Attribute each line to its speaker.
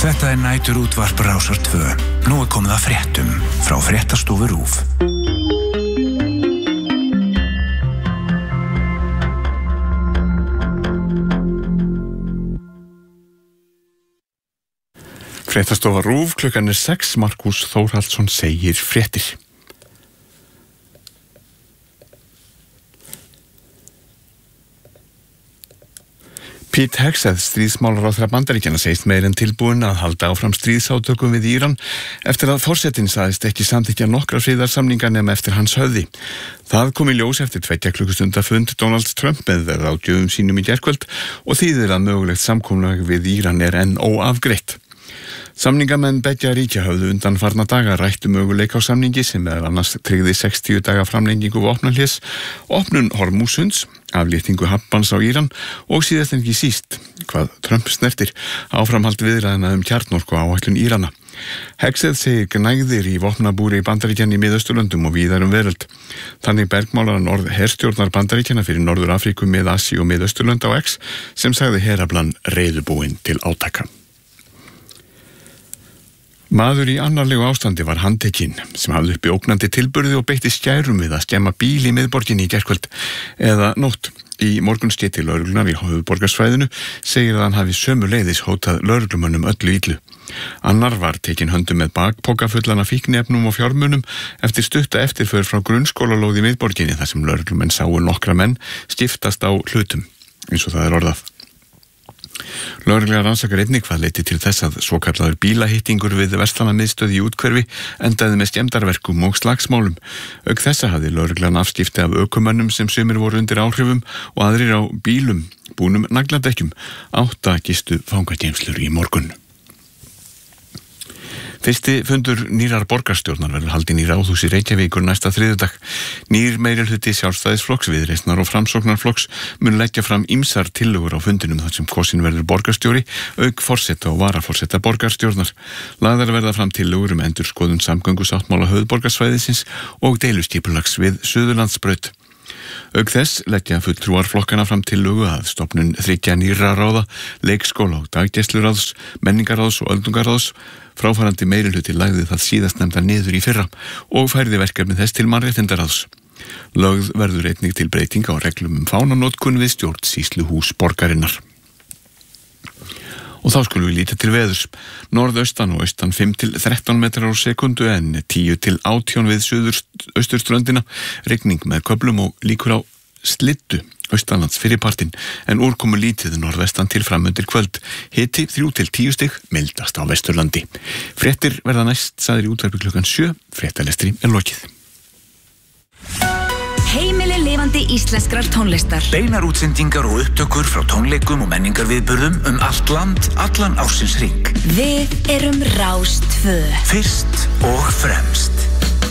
Speaker 1: Þetta næturútvarp Rásar 2. Nú komið að fréttum frá Fréttastofu RÚV.
Speaker 2: Fréttastofa RÚV, klukkan 6, Markús Þórhallsson segir fréttir. Pete Hegseth, stríðsmálaráðherra Bandaríkjanna, segist meir en tilbúinn að halda áfram stríðsátökum við Íran eftir að forsetinn sagðist ekki samþykkja nokkra friðarsamninga nema eftir hans höfði. Það kom í ljós eftir 2 klukkustunda fund Donald Trump með ráðgjöfum sínum í gærkvöld og þýðir að mögulegt samkomulag við Íran enn óafgreitt. Samningamenn beggja ríkja höfðu undanfarna daga rætt möguleika á samningi sem meðal annars tryggði 60 daga framlengingu vopnahlés, opnun Hormúsunds, afléttingu happans á Íran og síðast en ekki síst, hvað Trump snertir, áframhald viðræðina kjarnorku áætlun Írana. Hegseth segir gnægðir í vopnabúri í Bandaríkjanna í Miðausturlöndum og víðar veröld. Þannig bergmálar hann herstjórnar Bandaríkjanna fyrir Norður Afríku, Mið-Asíu og Miðausturlönd á X sem sagði heraflan reiðubúinn til átaka. Maður í annarlegu ástandi var handtekinn sem hafði uppi ógnandi tilburði og beitti skærum við að skemma bíl í miðborginni í gærkvöld eða nótt. Í morgunskeyti lögreglunar í höfuðborgarsvæðinu segir að hann hafi sömuleiðis hótað lögreglumönnum öllu illu. Annar var tekinn höndum með bakpoka fullan af fíkniefnum og fjármunum eftir stutta eftirför frá grunnskólalóð í miðborginni þar sem lögreglumenn sáu nokkra menn skiptast á hlutum, eins og það orðað. Lögreglan rannsakar einnig hvað leiddi til þess að svokallaður bílahittingur við verslunarmiðstöð í úthverfi endaði með skemmdarverkum og slagsmálum. Auk þessa hafði lögreglan afskipti af ökumönnum sem sumir voru undir áhrifum og aðrir á bílum búnum nagladekkjum. 8 gistu fangageymslur í morgun. Fyrsti fundur nýrar borgarstjórnar verður haldinn í Ráðhúsi Reykjavíkur næsta þriðjudag. Nýr meirihluti Sjálfstæðisflokks, Viðreisnar og Framsóknarflokks mun leggja fram ýmsar tillögur á fundinum þar sem kosin verður borgarstjóri, auk forseta og varaforseta borgarstjórnar. Lagðar verða fram tillögur endurskoðun samgöngusáttmála höfuðborgarsvæðisins og deiluskipulags við Suðurlandsbraut. Auk þess leggja fulltrúar flokkana fram tillögu að stofnun 3 nýrra ráða, leikskóla og daggæsluráðs, menningaráðs og öldungaráðs. Fráfarandi meirihluti lagði það síðast nefnda niður í fyrra og færði verkefni þess til mannréttindaráðs. Lögð verður einnig til breyting á reglum fánanotkun við stjórnsýsluhús borgarinnar. Og þá skulum við líta til veðurs. Norðaustan og austan 5 til 13 metrar á sekundu en 10 til 18 við suðausturströndina. Rigning með köflum og líkur á slyddu austanlands fyrirpartinn en úrkomu lítið norðvestan til framundir kvöld. Hiti 3 til 10 stig, mildast á Vesturlandi. Fréttir verða næst sagðir í útvarpi klukkan 7. Fréttalestri lokið.
Speaker 3: Heimili lifandi íslenskrar tónlistar.
Speaker 1: Beinar útsendingar og upptökur frá tónleikum og menningarviðburðum allt land, allan ársins hring.
Speaker 3: Við erum Rás 2.
Speaker 1: Fyrst og fremst.